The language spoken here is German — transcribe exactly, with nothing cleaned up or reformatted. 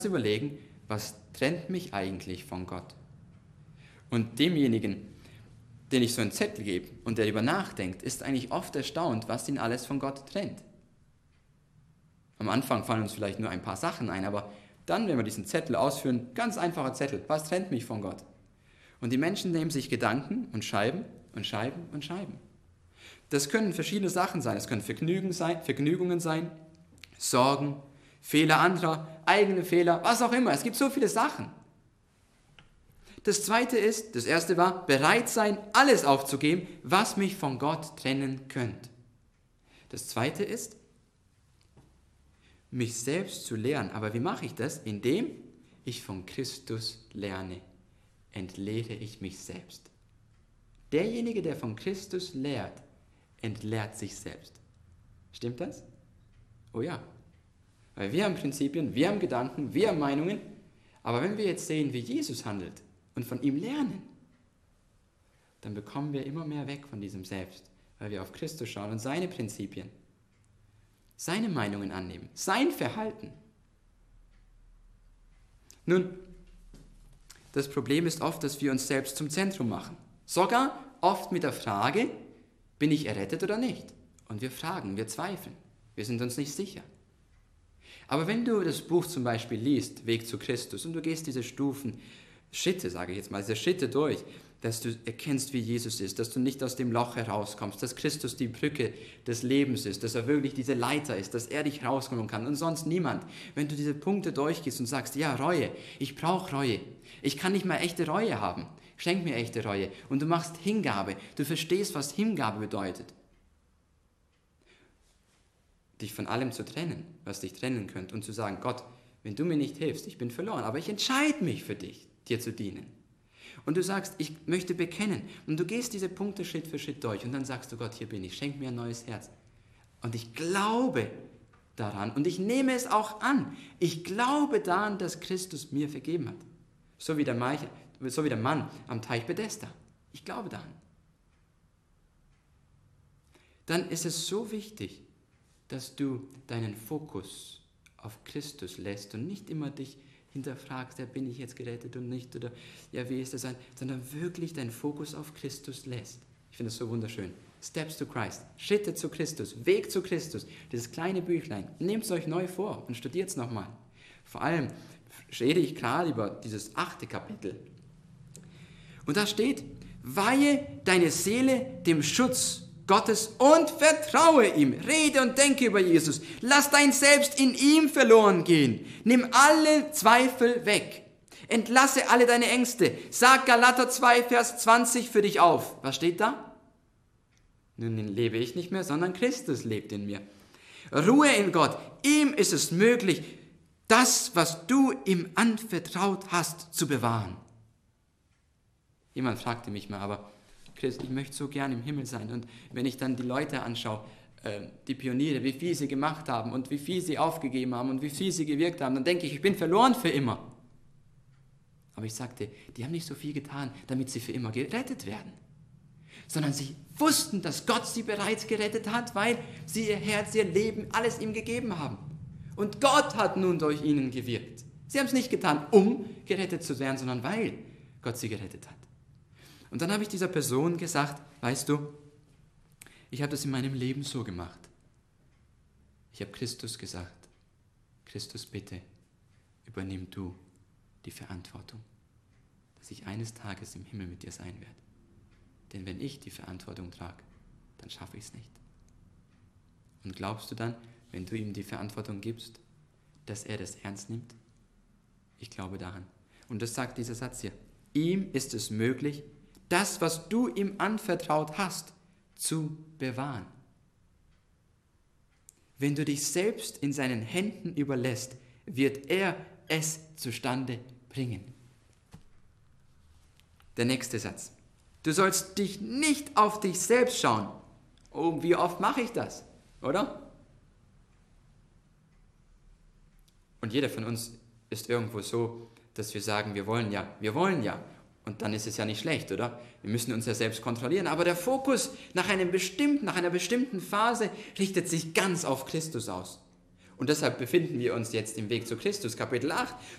überlegen, was trennt mich eigentlich von Gott? Und demjenigen, den ich so einen Zettel gebe und der darüber nachdenkt, ist eigentlich oft erstaunt, was ihn alles von Gott trennt. Am Anfang fallen uns vielleicht nur ein paar Sachen ein, aber dann, wenn wir diesen Zettel ausführen, ganz einfacher Zettel, was trennt mich von Gott? Und die Menschen nehmen sich Gedanken und schreiben und schreiben und schreiben. Das können verschiedene Sachen sein, es können Vergnügen sein, Vergnügungen sein, Sorgen, Fehler anderer, eigene Fehler, was auch immer. Es gibt so viele Sachen. Das zweite ist, das erste war, bereit sein, alles aufzugeben, was mich von Gott trennen könnte. Das zweite ist, mich selbst zu lehren. Aber wie mache ich das? Indem ich von Christus lerne, entlehre ich mich selbst. Derjenige, der von Christus lehrt, entlehrt sich selbst. Stimmt das? Oh ja. Weil wir haben Prinzipien, wir haben Gedanken, wir haben Meinungen, aber wenn wir jetzt sehen, wie Jesus handelt und von ihm lernen, dann bekommen wir immer mehr weg von diesem Selbst, weil wir auf Christus schauen und seine Prinzipien, seine Meinungen annehmen, sein Verhalten. Nun, das Problem ist oft, dass wir uns selbst zum Zentrum machen. Sogar oft mit der Frage, bin ich errettet oder nicht? Und wir fragen, wir zweifeln, wir sind uns nicht sicher. Aber wenn du das Buch zum Beispiel liest, Weg zu Christus, und du gehst diese Stufen, Schritte, sage ich jetzt mal, diese Schritte durch, dass du erkennst, wie Jesus ist, dass du nicht aus dem Loch herauskommst, dass Christus die Brücke des Lebens ist, dass er wirklich diese Leiter ist, dass er dich rauskommen kann und sonst niemand. Wenn du diese Punkte durchgehst und sagst, ja, Reue, ich brauche Reue, ich kann nicht mal echte Reue haben, schenk mir echte Reue. Und du machst Hingabe, du verstehst, was Hingabe bedeutet. Dich von allem zu trennen, was dich trennen könnte und zu sagen, Gott, wenn du mir nicht hilfst, ich bin verloren, aber ich entscheide mich für dich, dir zu dienen. Und du sagst, ich möchte bekennen. Und du gehst diese Punkte Schritt für Schritt durch und dann sagst du, Gott, hier bin ich, schenk mir ein neues Herz. Und ich glaube daran und ich nehme es auch an. Ich glaube daran, dass Christus mir vergeben hat. So wie der, Meiche, so wie der Mann am Teich Bethesda. Ich glaube daran. Dann ist es so wichtig, dass du deinen Fokus auf Christus lässt und nicht immer dich hinterfragst, ja, bin ich jetzt gerettet und nicht, oder ja, wie ist das ein, sondern wirklich deinen Fokus auf Christus lässt. Ich finde das so wunderschön. Steps to Christ, Schritte zu Christus, Weg zu Christus, dieses kleine Büchlein, nehmt es euch neu vor und studiert es nochmal. Vor allem rede ich gerade über dieses achte Kapitel. Und da steht, weihe deine Seele dem Schutz Gottes und vertraue ihm. Rede und denke über Jesus. Lass dein Selbst in ihm verloren gehen. Nimm alle Zweifel weg. Entlasse alle deine Ängste. Sag Galater zwei, Vers zwanzig für dich auf. Was steht da? Nun lebe ich nicht mehr, sondern Christus lebt in mir. Ruhe in Gott. Ihm ist es möglich, das, was du ihm anvertraut hast, zu bewahren. Jemand fragte mich mal, aber Chris, ich möchte so gern im Himmel sein. Und wenn ich dann die Leute anschaue, äh, die Pioniere, wie viel sie gemacht haben und wie viel sie aufgegeben haben und wie viel sie gewirkt haben, dann denke ich, ich bin verloren für immer. Aber ich sagte, die haben nicht so viel getan, damit sie für immer gerettet werden. Sondern sie wussten, dass Gott sie bereits gerettet hat, weil sie ihr Herz, ihr Leben, alles ihm gegeben haben. Und Gott hat nun durch ihnen gewirkt. Sie haben es nicht getan, um gerettet zu werden, sondern weil Gott sie gerettet hat. Und dann habe ich dieser Person gesagt, weißt du, ich habe das in meinem Leben so gemacht. Ich habe Christus gesagt, Christus, bitte, übernimm du die Verantwortung, dass ich eines Tages im Himmel mit dir sein werde. Denn wenn ich die Verantwortung trage, dann schaffe ich es nicht. Und glaubst du dann, wenn du ihm die Verantwortung gibst, dass er das ernst nimmt? Ich glaube daran. Und das sagt dieser Satz hier. Ihm ist es möglich, das, was du ihm anvertraut hast, zu bewahren. Wenn du dich selbst in seinen Händen überlässt, wird er es zustande bringen. Der nächste Satz. Du sollst dich nicht auf dich selbst schauen. Oh, wie oft mache ich das, oder? Und jeder von uns ist irgendwo so, dass wir sagen, wir wollen ja, wir wollen ja. Und dann ist es ja nicht schlecht, oder? Wir müssen uns ja selbst kontrollieren. Aber der Fokus nach einem bestimmten, nach einer bestimmten Phase richtet sich ganz auf Christus aus. Und deshalb befinden wir uns jetzt im Weg zu Christus, Kapitel acht.